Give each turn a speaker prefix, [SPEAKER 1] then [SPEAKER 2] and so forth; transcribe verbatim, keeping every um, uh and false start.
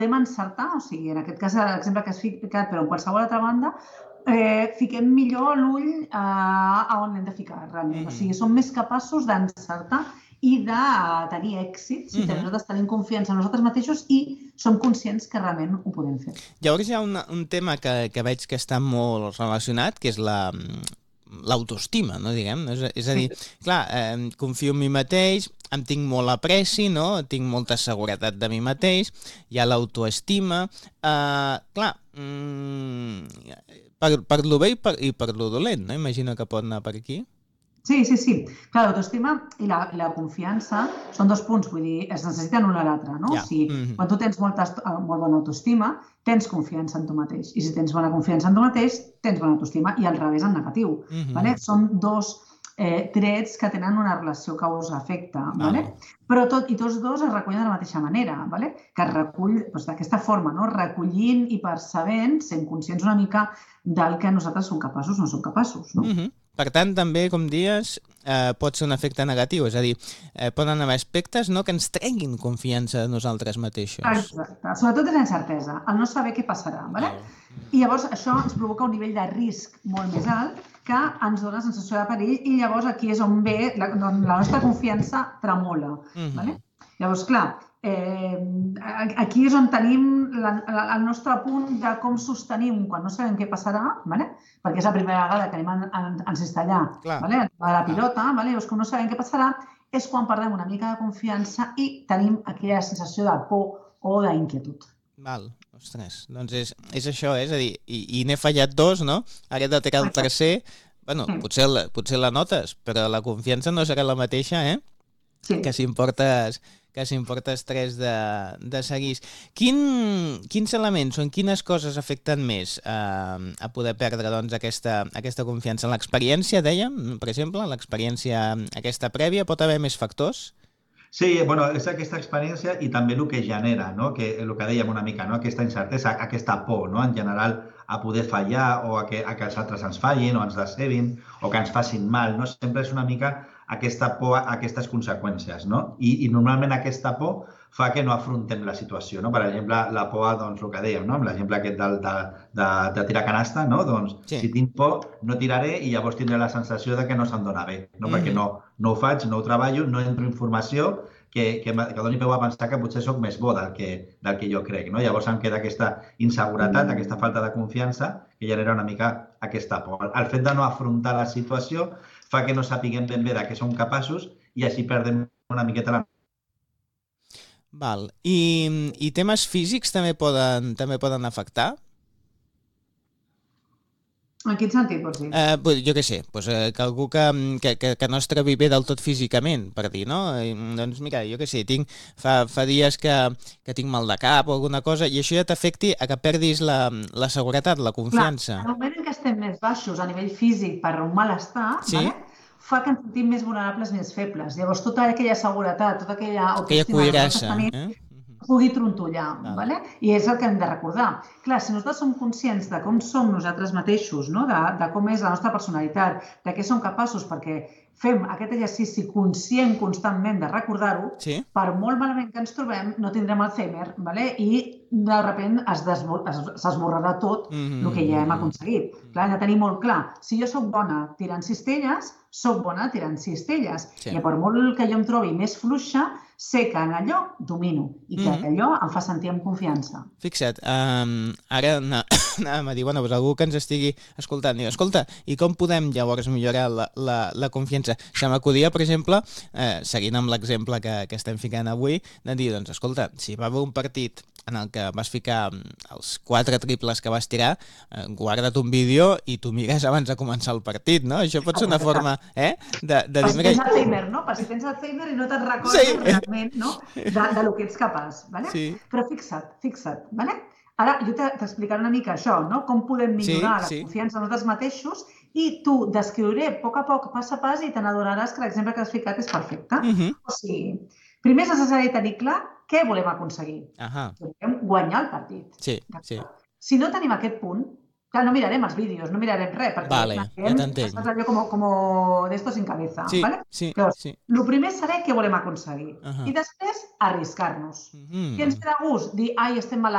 [SPEAKER 1] podem encertar, o sigui, en aquest cas l'exemple que has ficat, però en qualsevol altra banda, eh, fiquem millor l'ull eh, a on hem de ficar, realment. O sigui, som més capaços d'encertar i de tenir èxit si
[SPEAKER 2] Mhm.
[SPEAKER 1] nosaltres tenim confiança en nosaltres mateixos i som conscients que realment ho podem fer.
[SPEAKER 2] Llavors hi ha una, un tema que, que veig que està molt relacionat, que és la l'autoestima, no, diguem? És, és a dir, clar, eh, confio en mi mateix, em tinc molt apreci, no? Tinc molta seguretat de mi mateix, hi ha l'autoestima. Eh, clar, mm, per, per lo bé i per, i per lo dolent, no? Imagino que pot anar per aquí.
[SPEAKER 1] Sí, sí, sí. Clar, l'autoestima i la, i la confiança són dos punts, vull dir, es necessiten un a l'altre, no?
[SPEAKER 2] Ja.
[SPEAKER 1] O sigui,
[SPEAKER 2] Mhm.
[SPEAKER 1] quan tu tens molta, molt bona autoestima, tens confiança en tu mateix. I si tens bona confiança en tu mateix, tens bona autoestima. I al revés, en negatiu.
[SPEAKER 2] Mhm.
[SPEAKER 1] Vale? Són dos eh, trets que tenen una relació causa-efecte. Vale?
[SPEAKER 2] Vale.
[SPEAKER 1] Però tot, i tots dos es recullen de la mateixa manera, vale? Que es recull doncs, d'aquesta forma, no? Recollint i percebent, sent conscients una mica del que nosaltres som capaços o no som capaços. No?
[SPEAKER 2] Mhm. Per tant, també, com dies, eh, pot ser un efecte negatiu, és a dir, eh, poden haver aspectes, no?, que ens treguin confiança de nosaltres mateixos.
[SPEAKER 1] Exacte. Sobretot és la incertesa, el no saber què passarà. Vale? I llavors això ens provoca un nivell de risc molt més alt que ens dona sensació de perill i llavors aquí és on ve la, la nostra confiança tremola.
[SPEAKER 2] Mhm.
[SPEAKER 1] Vale? Llavors, clar, eh, aquí és on tenim la, la, el nostre punt de com sostenim quan no sabem què passarà, vale? Perquè és la primera vegada que anem a, a, a encistellar vale? A la pilota, vale? Llavors, com no sabem què passarà, és quan perdem una mica de confiança i tenim aquella sensació de por o d'inquietud.
[SPEAKER 2] Val, ostres, doncs és, és això, és a dir, i, i n'he fallat dos, no? Ara he de tirar el tercer, bueno, potser la, potser la notes, però la confiança no serà la mateixa, eh?
[SPEAKER 1] Sí.
[SPEAKER 2] Que si em portes, que si em portes tres de, de seguís. Quin, quins elements o en quines coses afecten més eh, a poder perdre doncs, aquesta, aquesta confiança? L'experiència, dèiem, per exemple, l'experiència aquesta prèvia, pot haver més factors?
[SPEAKER 3] Sí, bueno, és aquesta experiència i també el que genera, no? Que, el que dèiem una mica, no? Aquesta incertesa, aquesta por, no? En general, a poder fallar o a que, a que els altres ens fallin o ens decebin o que ens facin mal, no? Sempre és una mica aquesta por a aquestes conseqüències, no? I, i normalment aquesta por fa que no afrontem la situació, no? Per exemple, la por a, doncs, el que dèiem, no? Amb l'exemple aquest de, de, de, de tirar canasta, no? Doncs, sí. Si tinc por, no tiraré i llavors tindré la sensació de que no se'm dona bé, no? Mm-hmm. Perquè no, no ho faig, no ho treballo, no entro informació que, que, que doni peu a pensar que potser sóc més bo del que, del que jo crec, no? Llavors em queda aquesta inseguretat, mm. aquesta falta de confiança que genera una mica aquesta por. El fet de no afrontar la situació fa que no sapiguem ben bé de què som capaços i així perdem una miqueta la...
[SPEAKER 2] Val. I, i temes físics també poden, també poden afectar?
[SPEAKER 1] En quin sentit vols dir?
[SPEAKER 2] Eh, jo què sé, doncs, eh, que algú que, que, que no es trobi bé del tot físicament, per dir, no? I, doncs mira, jo què sé, tinc, fa, fa dies que, que tinc mal de cap o alguna cosa i això ja t'afecti a que perdis la, la seguretat, la confiança.
[SPEAKER 1] Clar, en el moment en què estem més baixos a nivell físic per un malestar,
[SPEAKER 2] sí?
[SPEAKER 1] vale? Fa que ens sentim més vulnerables, més febles. Llavors, tota aquella seguretat, tota aquella
[SPEAKER 2] autoestima aquella cuirassa, eh?
[SPEAKER 1] pugui trontollar, ah. Vale? I és el que hem de recordar. Clar, si nosaltres som conscients de com som nosaltres mateixos, no? de, de com és la nostra personalitat, de què som capaços, perquè fem aquest exercici conscient constantment de recordar-ho,
[SPEAKER 2] sí?
[SPEAKER 1] Per molt malament que ens trobem, no tindrem Alzheimer, vale? I de sobte es s'esborrarà tot mm-hmm. el que ja hem aconseguit. Clar, hem de tenir molt clar, si jo sóc bona tirant cistelles, sóc bona tirant cistelles. Sí. I per molt que jo em trobi més fluixa, sé que en allò domino i que mm-hmm. allò em fa sentir amb confiança.
[SPEAKER 2] Fixa't, um, ara anàvem a dir, bueno, doncs algú que ens estigui escoltant, diu, escolta, i com podem llavors millorar la, la, la confiança? Se m'acudia, per exemple, eh, seguint amb l'exemple que, que estem ficant avui, de dir, doncs, escolta, si va haver un partit en el que vas ficar els quatre triples que vas tirar, eh, guarda't un vídeo i tu mires abans de començar el partit, no? Això pot ser una forma, eh? De, de
[SPEAKER 1] per si tens Alzheimer, no? Per si tens Alzheimer i no te'n recordes sí. realment, no? De, de lo que ets capaç, vale? Sí. Però fixa't, fixa't, vale? Ara jo t'explicaré una mica això, no? Com podem millorar sí, la sí. confiança en nosaltres mateixos i tu descriuré a poc a poc, pas a pas, i te n'adonaràs que l'exemple que has ficat és perfecte. Uh-huh. O sigui, primer és necessari tenir clar què volem aconseguir.
[SPEAKER 2] Uh-huh.
[SPEAKER 1] Volem guanyar el partit.
[SPEAKER 2] Sí, sí.
[SPEAKER 1] Si no tenim aquest punt, clar, no mirarem els vídeos, no mirarem res, perquè
[SPEAKER 2] vale, ja t'entenc.
[SPEAKER 1] Estàs allò com, com d'esto sin cabeza.
[SPEAKER 2] Sí,
[SPEAKER 1] ¿vale?
[SPEAKER 2] sí,
[SPEAKER 1] Llavors,
[SPEAKER 2] sí.
[SPEAKER 1] El primer és saber què volem aconseguir.
[SPEAKER 2] Uh-huh.
[SPEAKER 1] I després, arriscar-nos.
[SPEAKER 2] Uh-huh.
[SPEAKER 1] Què ens ve de gust? Dir, ai, estem malalt.